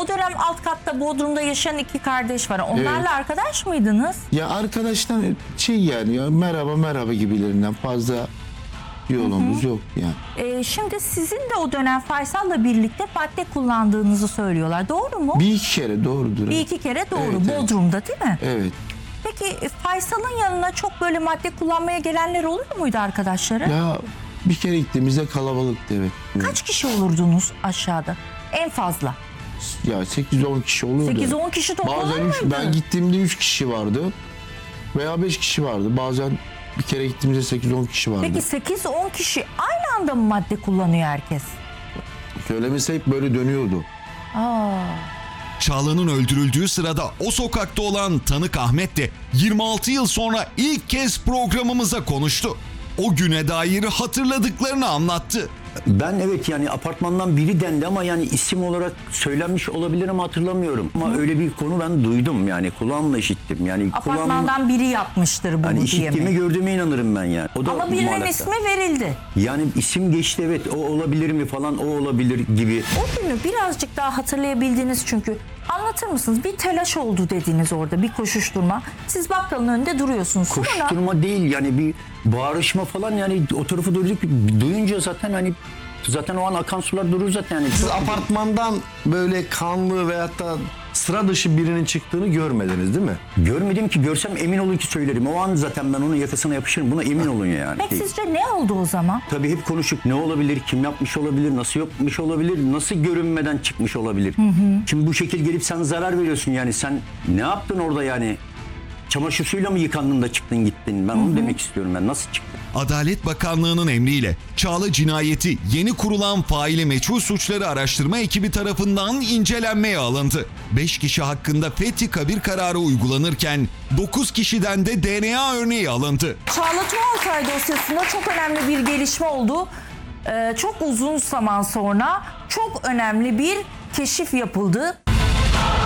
o dönem alt katta Bodrum'da yaşayan iki kardeş var. Onlarla Evet. arkadaş mıydınız? Ya arkadaştan yani ya merhaba gibilerinden fazla yolumuz yok yani. Şimdi sizin de o dönem Faysal'la birlikte madde kullandığınızı söylüyorlar. Doğru mu? Bir iki kere doğrudur. Bir iki kere doğru. Evet, evet. Bodrum'da değil mi? Evet. Peki Faysal'ın yanına çok böyle madde kullanmaya gelenler olur muydu arkadaşları? Ya bir kere gittiğimizde kalabalıktı evet. Kaç kişi olurdunuz aşağıda? En fazla. Ya 8-10 kişi oluyordu. 8-10 kişi toplanır Bazen mıydı? ben gittiğimde 3 kişi vardı. Veya 5 kişi vardı. Bazen bir kere gittiğimizde 8-10 kişi vardı. Peki 8-10 kişi aynı anda mı madde kullanıyor herkes? Söylemesi hep böyle dönüyordu. Çağla'nın öldürüldüğü sırada o sokakta olan tanık Ahmet de 26 yıl sonra ilk kez programımıza konuştu. O güne dair hatırladıklarını anlattı. Ben evet yani apartmandan biri dendi ama yani isim olarak söylenmiş olabilir ama hatırlamıyorum. Ama öyle bir konu ben duydum yani kulağımla işittim. Yani Apartmandan biri yapmıştır bunu hani diye işittiğimi mi? gördüğüme inanırım ben yani. O da Ama birinin muallakta. ismi verildi. Yani isim geçti evet o olabilir mi falan o olabilir gibi. O günü birazcık daha hatırlayabildiniz çünkü. Anlatır mısınız? Bir telaş oldu dediniz orada, bir koşuşturma. Siz bakkalın önünde duruyorsunuz. Sonra Koşturma değil yani bir bağırışma falan yani o tarafı duyunca zaten hani zaten o an akan sular durur zaten yani. Siz apartmandan böyle kanlı veyahut da sıra dışı birinin çıktığını görmediniz değil mi? Görmedim ki görsem emin olun ki söylerim. O an zaten ben onun yakasına yapışırım. Buna emin olun yani. peki sizce ne oldu o zaman? Tabii hep konuşup ne olabilir, kim yapmış olabilir, nasıl yapmış olabilir, nasıl görünmeden çıkmış olabilir. Şimdi bu şekil gelip sen zarar veriyorsun yani sen ne yaptın orada yani? Çamaşır suyuyla mı yıkandın da çıktın gittin? Ben onu demek istiyorum ben. Nasıl çıktın? Adalet Bakanlığı'nın emriyle Çağla cinayeti yeni kurulan faili meçhul suçları araştırma ekibi tarafından incelenmeye alındı. 5 kişi hakkında fethi kabir kararı uygulanırken 9 kişiden de DNA örneği alındı. Çağla Tuğaltay dosyasında çok önemli bir gelişme oldu. Çok uzun zaman sonra çok önemli bir keşif yapıldı.